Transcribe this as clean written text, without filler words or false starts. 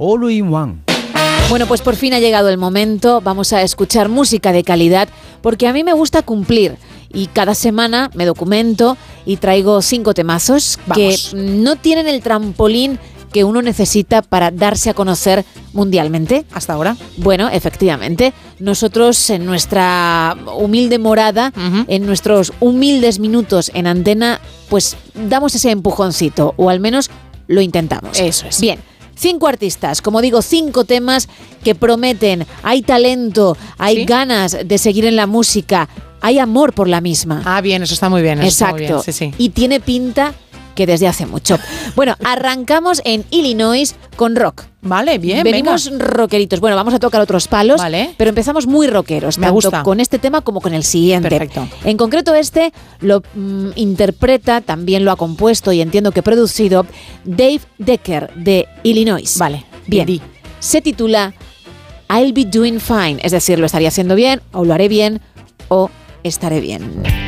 All in One. Bueno, pues por fin ha llegado el momento. Vamos a escuchar música de calidad porque a mí me gusta cumplir. Y cada semana me documento y traigo 5 temazos que no tienen el trampolín que uno necesita para darse a conocer mundialmente. ¿Hasta ahora? Bueno, efectivamente. Nosotros en nuestra humilde morada, en nuestros humildes minutos en antena, pues damos ese empujoncito, o al menos lo intentamos. Eso es. Bien. 5 artistas, como digo, 5 temas que prometen, hay talento, hay ganas de seguir en la música, hay amor por la misma. Ah, bien, eso está muy bien. Eso exacto. Está muy bien. Sí, sí. Y tiene pinta que desde hace mucho. Bueno, arrancamos en Illinois con rock. Vale, bien, venimos rockeritos. Bueno, vamos a tocar otros palos, pero empezamos muy rockeros, Me tanto gusta. con este tema como con el siguiente. Perfecto. En concreto este lo interpreta, también lo ha compuesto y entiendo que producido Dave Decker de Illinois. Vale, bien. Se titula I'll be doing fine, es decir, lo estaría haciendo bien, o lo haré bien, o estaré bien.